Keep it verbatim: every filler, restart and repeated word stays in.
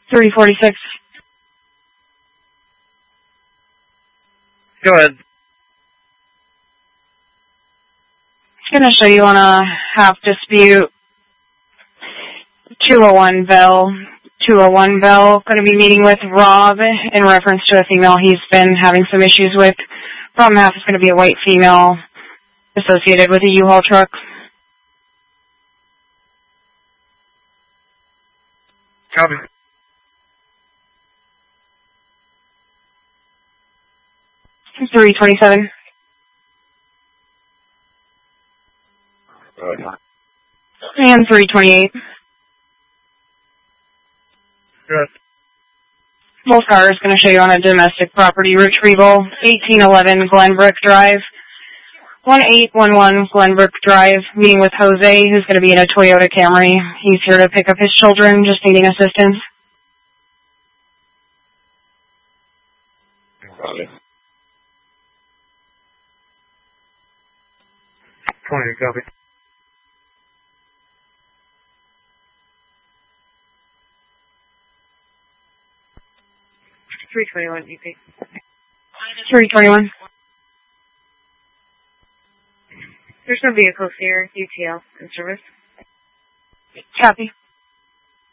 three forty-six. Go ahead. It's going to show you on a half dispute. two oh one Bell. two oh one Bell. Going to be meeting with Rob in reference to a female he's been having some issues with. Problem half is going to be a white female associated with a U-Haul truck. Copy. three twenty-seven. Uh, And three twenty-eight. Good. Both cars going to show you on a domestic property retrieval. eighteen eleven Glenbrook Drive. one eight one one Glenbrook Drive. Meeting with Jose, who's going to be in a Toyota Camry. He's here to pick up his children, just needing assistance. Copy. twenty, copy. three twenty-one E P. three twenty-one. There's no vehicles here. U T L in service. Copy.